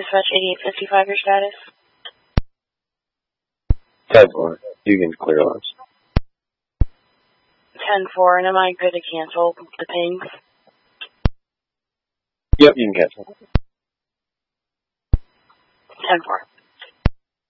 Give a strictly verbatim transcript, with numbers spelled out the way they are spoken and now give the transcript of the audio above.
Dispatch eighty-eight fifty-five, your status? ten four. You can clear loss. ten four, and am I good to cancel the pings? Yep, you can cancel. ten four.